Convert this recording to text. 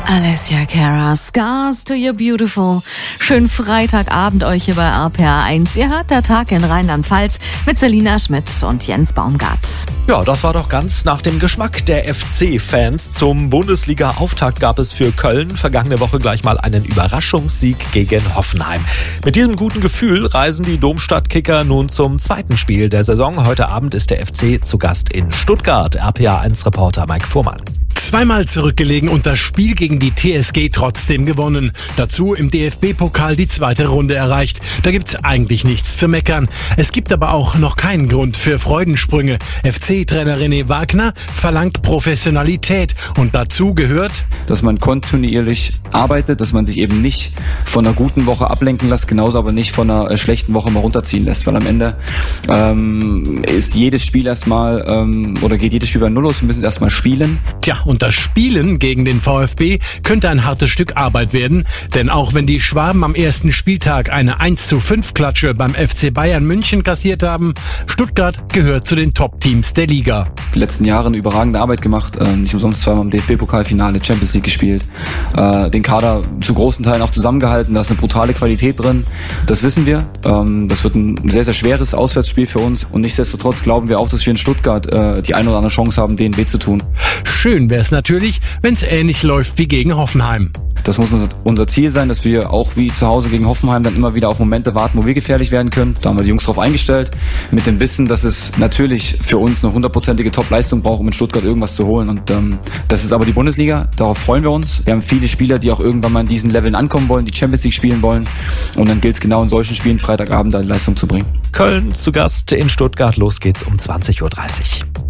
Alessia Cara, Scars to Your Beautiful. Schönen Freitagabend euch hier bei RPR1. Ihr hört der Tag in Rheinland-Pfalz mit Selina Schmidt und Jens Baumgart. Ja, das war doch ganz nach dem Geschmack der FC-Fans. Zum Bundesliga-Auftakt gab es für Köln vergangene Woche gleich mal einen Überraschungssieg gegen Hoffenheim. Mit diesem guten Gefühl reisen die Domstadt-Kicker nun zum zweiten Spiel der Saison. Heute Abend ist der FC zu Gast in Stuttgart. RPR1-Reporter Mike Fuhrmann. Zweimal zurückgelegen und das Spiel gegen die TSG trotzdem gewonnen. Dazu im DFB-Pokal die zweite Runde erreicht. Da gibt's eigentlich nichts zu meckern. Es gibt aber auch noch keinen Grund für Freudensprünge. FC-Trainer René Wagner verlangt Professionalität und dazu gehört, dass man kontinuierlich arbeitet, dass man sich eben nicht von einer guten Woche ablenken lässt, genauso aber nicht von einer schlechten Woche mal runterziehen lässt, weil am Ende ist jedes Spiel geht jedes Spiel bei Null los. Wir müssen es erstmal spielen. Tja, und das Spielen gegen den VfB könnte ein hartes Stück Arbeit werden, denn auch wenn die Schwaben am ersten Spieltag eine 1:5-Klatsche beim FC Bayern München kassiert haben, Stuttgart gehört zu den Top-Teams der Liga. Die letzten Jahre eine überragende Arbeit gemacht, nicht umsonst zweimal im DFB-Pokalfinale, Champions League gespielt, den Kader zu großen Teilen auch zusammengehalten, da ist eine brutale Qualität drin, das wissen wir, das wird ein sehr, sehr schweres Auswärtsspiel für uns und nichtsdestotrotz glauben wir auch, dass wir in Stuttgart die eine oder andere Chance haben, denen weh zu tun. Schön wäre es natürlich, wenn es ähnlich läuft wie gegen Hoffenheim. Das muss unser Ziel sein, dass wir auch wie zu Hause gegen Hoffenheim dann immer wieder auf Momente warten, wo wir gefährlich werden können. Da haben wir die Jungs drauf eingestellt, mit dem Wissen, dass es natürlich für uns eine 100%ige Top-Leistung braucht, um in Stuttgart irgendwas zu holen. Und das ist aber die Bundesliga, darauf freuen wir uns. Wir haben viele Spieler, die auch irgendwann mal in diesen Leveln ankommen wollen, die Champions League spielen wollen. Und dann gilt es genau in solchen Spielen Freitagabend da die Leistung zu bringen. Köln zu Gast in Stuttgart, los geht's um 20:30 Uhr.